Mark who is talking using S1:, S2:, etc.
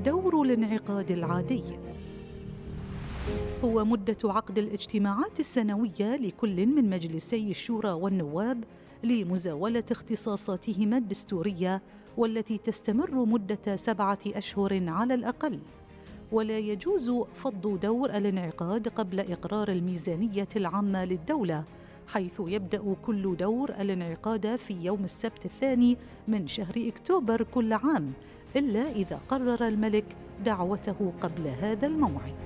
S1: دور الانعقاد العادي. هو مدة عقد الاجتماعات السنوية لكل من مجلسي الشورى والنواب لمزاولة اختصاصاتهما الدستورية، والتي تستمر مدة 7 أشهر على الأقل. ولا يجوز فض دور الانعقاد قبل إقرار الميزانية العامة للدولة، حيث يبدأ كل دور الانعقاد في يوم السبت الثاني من شهر أكتوبر كل عام، إلا إذا قرر الملك دعوته قبل هذا الموعد.